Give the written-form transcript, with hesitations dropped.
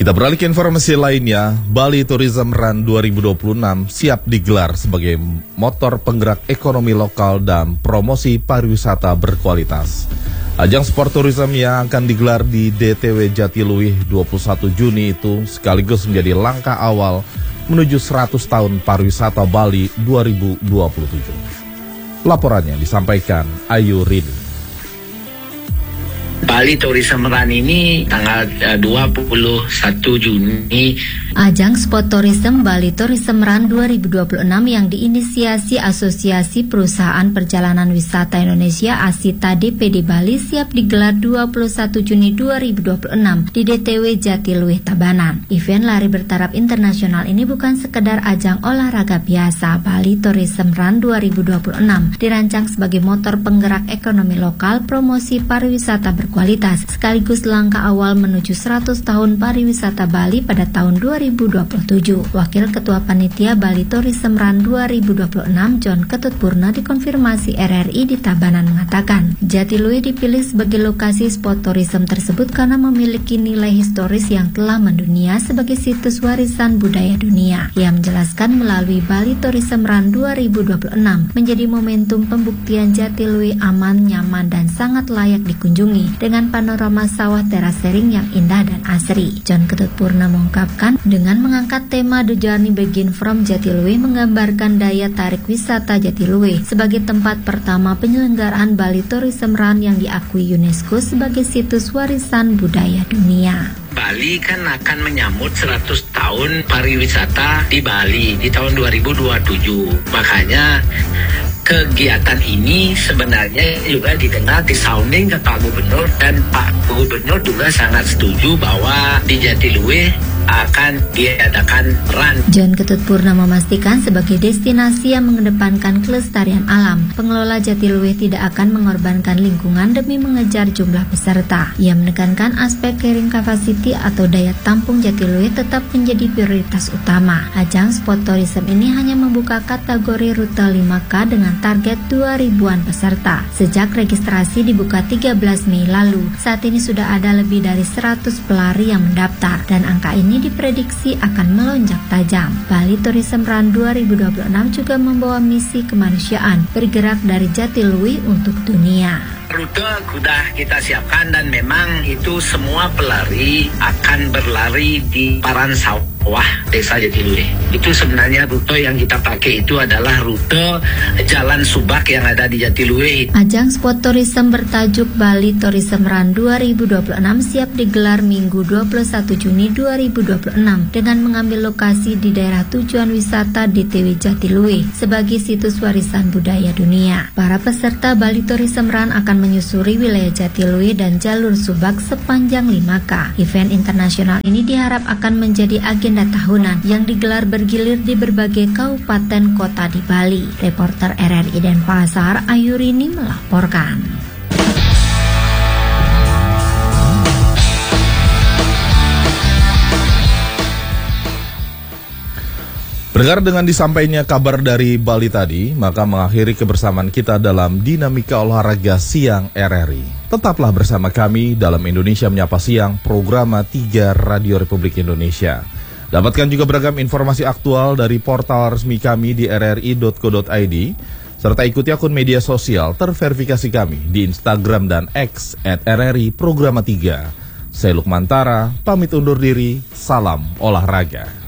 Kita beralih ke informasi lainnya, Bali Tourism Run 2026 siap digelar sebagai motor penggerak ekonomi lokal dan promosi pariwisata berkualitas. Ajang sport tourism yang akan digelar di DTW Jatiluwih 21 Juni itu sekaligus menjadi langkah awal menuju 100 tahun pariwisata Bali 2027. Laporannya disampaikan Ayu Rini. Bali Tourism Run ini tanggal 21 Juni. Ajang Sport Tourism Bali Tourism Run 2026 yang diinisiasi Asosiasi Perusahaan Perjalanan Wisata Indonesia ASITA DPD Bali siap digelar 21 Juni 2026 di DTW Jatiluwih Tabanan. Event lari bertaraf internasional ini bukan sekedar ajang olahraga biasa. Bali Tourism Run 2026 dirancang sebagai motor penggerak ekonomi lokal, promosi pariwisata berkualitas, sekaligus langkah awal menuju 100 tahun pariwisata Bali pada tahun 2027. Wakil Ketua Panitia Bali Tourism Run 2026 John Ketut Purna dikonfirmasi RRI di Tabanan mengatakan, Jatiluwih dipilih sebagai lokasi spot tourism tersebut karena memiliki nilai historis yang telah mendunia sebagai situs warisan budaya dunia. Ia menjelaskan melalui Bali Tourism Run 2026 menjadi momentum pembuktian Jatiluwih aman, nyaman, dan sangat layak dikunjungi dengan panorama sawah terasering yang indah dan asri. John Ketut Purna mengungkapkan, dengan mengangkat tema The Journey Begin From Jatiluwih menggambarkan daya tarik wisata Jatiluwih sebagai tempat pertama penyelenggaraan Bali Tourism Run yang diakui UNESCO sebagai situs warisan budaya dunia. Bali kan akan menyambut 100 tahun pariwisata di Bali di tahun 2027. Makanya kegiatan ini sebenarnya juga didengar, disounding ke Pak Gubernur, dan Pak Gubernur juga sangat setuju bahwa di Jatiluwih akan diadakan run. John Ketut Purna memastikan sebagai destinasi yang mengedepankan kelestarian alam, pengelola Jatiluwih tidak akan mengorbankan lingkungan demi mengejar jumlah peserta. Ia menekankan aspek carrying capacity atau daya tampung Jatiluwih tetap menjadi prioritas utama. Ajang sport tourism ini hanya membuka kategori rute 5K dengan target 2.000-an peserta. Sejak registrasi dibuka 13 Mei lalu, saat ini sudah ada lebih dari 100 pelari yang mendaftar dan angka ini diprediksi akan melonjak tajam. Bali Tourism Run 2026 juga membawa misi kemanusiaan, bergerak dari Jatiluwih untuk dunia. Rute sudah kita siapkan dan memang itu semua pelari akan berlari di Paransawah, Desa Jatiluwih. Itu sebenarnya rute yang kita pakai itu adalah rute Jalan Subak yang ada di Jatiluwih. Ajang sport tourism bertajuk Bali Tourism Run 2026 siap digelar Minggu 21 Juni 2026 dengan mengambil lokasi di daerah tujuan wisata DTW Jatiluwih sebagai situs warisan budaya dunia. Para peserta Bali Tourism Run akan menyusuri wilayah Jatiluwih dan jalur Subak sepanjang 5K. Event internasional ini diharap akan menjadi agenda tahunan yang digelar bergilir di berbagai kabupaten kota di Bali. Reporter RRI Denpasar, Ayu Rini melaporkan. Mendengar dengan disampaikannya kabar dari Bali tadi, maka mengakhiri kebersamaan kita dalam Dinamika Olahraga Siang RRI. Tetaplah bersama kami dalam Indonesia Menyapa Siang, program 3 Radio Republik Indonesia. Dapatkan juga beragam informasi aktual dari portal resmi kami di rri.co.id, serta ikuti akun media sosial terverifikasi kami di Instagram dan X @RRI Programa 3. Saya Lukman Tara, pamit undur diri, salam olahraga.